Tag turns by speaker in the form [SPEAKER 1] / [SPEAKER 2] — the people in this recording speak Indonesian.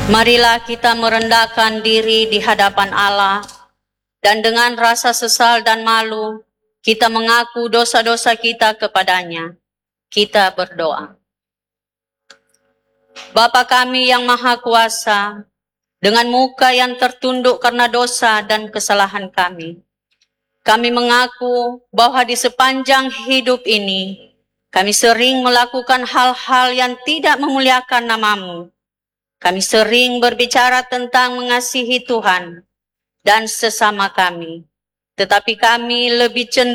[SPEAKER 1] Marilah kita merendahkan diri di hadapan Allah, dan dengan rasa sesal dan malu, kita mengaku dosa-dosa kita kepadanya. Kita berdoa. Bapa kami yang Maha Kuasa, dengan muka yang tertunduk karena dosa dan kesalahan kami mengaku bahwa di sepanjang hidup ini, kami sering melakukan hal-hal yang tidak memuliakan nama-Mu. Kami sering berbicara tentang mengasihi Tuhan dan sesama kami, tetapi kami lebih cenderung